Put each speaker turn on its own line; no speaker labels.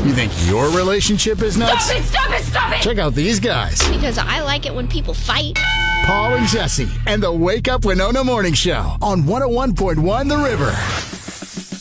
You think your relationship is nuts?
Stop it! Stop it! Stop it!
Check out these guys.
Because I like it when people fight.
Paul and Jesse and the Wake Up Winona Morning Show on 101.1 The River.